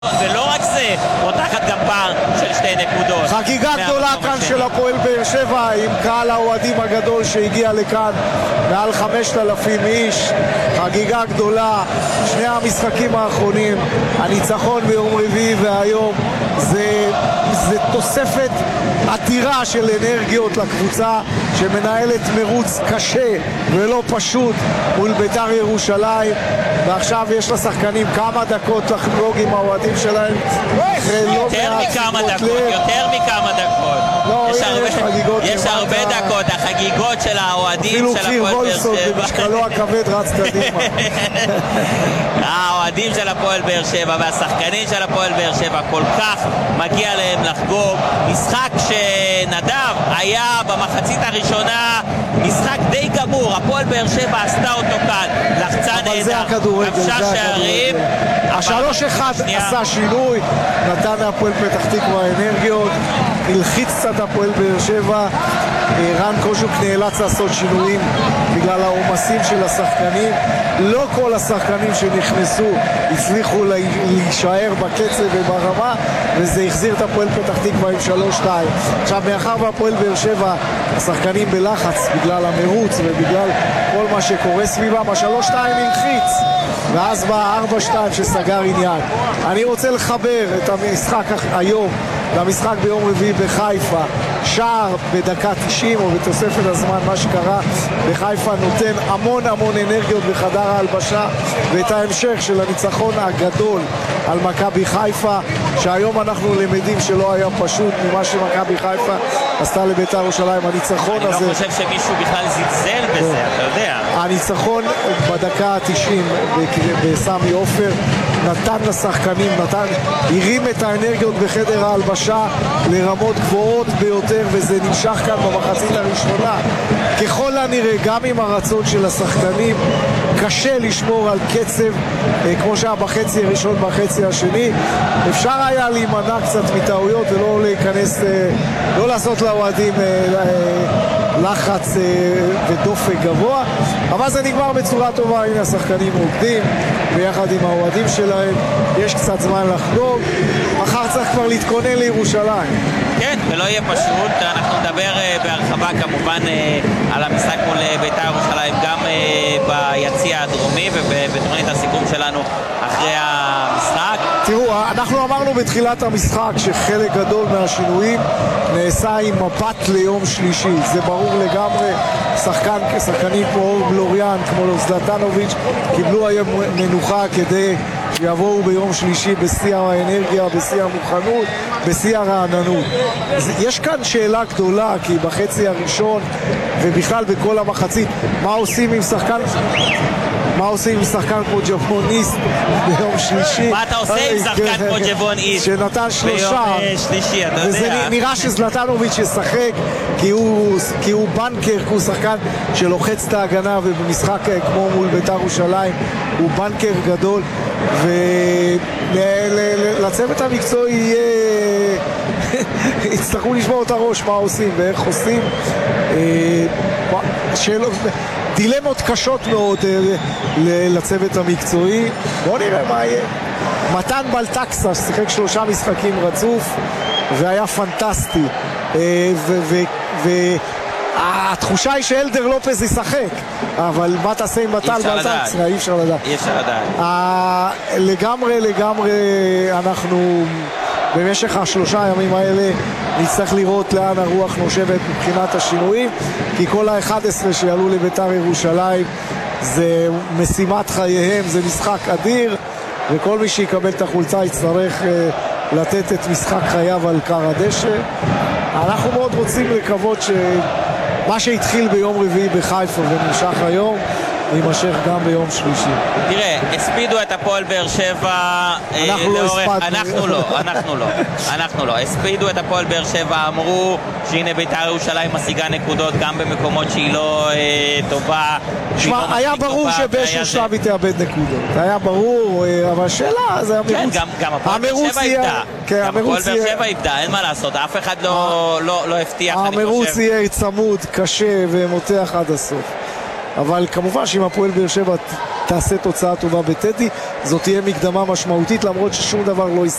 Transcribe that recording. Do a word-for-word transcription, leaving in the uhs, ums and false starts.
ולא רק זה, פותחת גם פער של שתי נקודות. חגיגה גדולה כאן של הפועל באר שבע עם קהל האוהדים הגדול שהגיע לכאן, מעל חמשת אלפים איש. חגיגה גדולה, שני המשחקים האחרונים, הניצחון ביום רביעי והיום, זה, זה תוספת עתירה של אנרגיות לקבוצה שמנהלת מרוץ קשה ולא פשוט מול בית"ר ירושלים, ועכשיו יש לשחקנים כמה דקות לחגוג עם האוהדים שלהם. יותר מכמה דקות, יותר מכמה דקות. יש הרבה דקות, החגיגות של האוהדים של הפועל באר שבע. אפילו כפיר וולסון במשקלו הכבד רץ קדימה. האוהדים של הפועל באר שבע והשחקנים של הפועל באר שבע כל כך מגיע להם לחגוג. משחק שנדב היה במחצית הראשונה משחק די גמור, הפועל באר שבע עשתה אותו כאן, לחצה נהדר, כבשה שערים. השלוש אחד עשה שינוי, נתן להפועל פתח תקווה אנרגיות, הלחיץ קצת הפועל באר שבע. רן קוז'וק נאלץ לעשות שינויים בגלל העומסים של השחקנים. לא כל השחקנים שנכנסו הצליחו להישאר בקצב וברמה, וזה החזיר את הפועל פתח תקווה עם שלוש שתיים. עכשיו, מאחר והפועל באר שבע השחקנים בלחץ בגלל המרוץ ובגלל כל מה שקורה סביבם, השלוש שתיים הלחיץ, ואז בא ארבע שתיים שסגר עניין. אני רוצה לחבר את המשחק היום למשחק ביום רביעי בחיפה. שער בדקה תשעים או בתוספת הזמן, מה שקרה בחיפה נותן המון המון אנרגיות בחדר ההלבשה, ואת ההמשך של הניצחון הגדול על מכבי חיפה, שהיום אנחנו למדים שלא היה פשוט ממה שמכבי חיפה עשתה לבית"ר ירושלים. הניצחון אני הזה, לא חושב שמישהו בכלל זלזל בזה, אתה יודע. הניצחון בדקה ה-תשעים בסמי עופר נתן לשחקנים, נתן, הרים את האנרגיות בחדר ההלבשה לרמות גבוהות ביותר, וזה נמשך כאן במחצית הראשונה. ככל הנראה, גם עם הרצון של השחקנים, קשה לשמור על קצב כמו שהיה בחצי הראשון, בחצי השני. אפשר היה להימנע קצת מטעויות ולא להיכנס, לא לעשות לאוהדים לחץ ודופק גבוה, אבל זה נגמר בצורה טובה. הנה השחקנים רוקדים ביחד עם האוהדים שלהם, יש קצת זמן לחגוג, מחר צריך כבר להתכונן לירושלים. כן, ולא יהיה פשוט. אנחנו נדבר בהרחבה כמובן על המשחק מול בית"ר ירושלים גם ביציע הדרומי ובתוכנית הסיכום שלנו אחרי המשחק. תראו, אנחנו אמרנו בתחילת המשחק שחלק גדול מהשינויים נעשה עם מבט ליום שלישי. זה ברור לגמרי. שחקן, שחקנים כמו אור בלוריאן, כמו זלטנוביץ', קיבלו היום מנוחה כדי שיבואו ביום שלישי בשיא האנרגיה, בשיא המוכנות, בשיא הרעננות. יש כאן שאלה גדולה, כי בחצי הראשון ובכלל בכל המחצית, מה עושים עם שחקן מה עושים עם שחקן כמו ג'בון איסט ביום שלישי? מה אתה עושה עם שחקן כמו ג'בון איסט שנתן שלושה ביום שלישי, אתה יודע? וזה נראה שזלטנוביץ' ישחק כי הוא, כי הוא בנקר, כי הוא שחקן שלוחץ את ההגנה, ובמשחק כמו מול בית"ר ירושלים הוא בנקר גדול, ולצוות המקצועי יהיה יצטרכו לשמור את הראש מה עושים ואיך עושים. שאלות, דילמות קשות מאוד לצוות המקצועי. בוא נראה מה יהיה. מתן בלטקסה שיחק שלושה משחקים רצוף והיה פנטסטי, והתחושה היא שאלדר לופז ישחק, אבל מה תעשה עם מתן בלטקסה? אי אפשר לדעת. אי אפשר לדעת. לגמרי לגמרי אנחנו במשך השלושה הימים האלה נצטרך לראות לאן הרוח נושבת מבחינת השינויים, כי כל ה-אחד עשר שיעלו לבית"ר ירושלים זה משימת חייהם, זה משחק אדיר, וכל מי שיקבל את החולצה יצטרך uh, לתת את משחק חייו על קר הדשא. אנחנו מאוד רוצים לקוות שמה שהתחיל ביום רביעי בחיפה ונמשך היום יימשך גם ביום שלישי. תראה, הספידו את הפועל באר שבע. אנחנו לא הספדנו. אנחנו לא, אנחנו לא. אנחנו לא. הספידו את הפועל באר שבע, אמרו שהנה בית"ר ירושלים משיגה נקודות גם במקומות שהיא לא טובה. שמע, היה ברור שבאיזשהו שלב היא תאבד נקודות. היה ברור, אבל השאלה, זה המרוץ. כן, גם הפועל באר שבע איבדה. גם הפועל באר שבע איבדה, אין מה לעשות. אף אחד לא הבטיח, אני חושב. המרוץ יהיה צמוד, קשה ומותח עד הסוף. אבל כמובן שאם הפועל באר שבע תעשה תוצאה טובה בטדי. זאת תהיה מקדמה משמעותית, למרות ששום דבר לא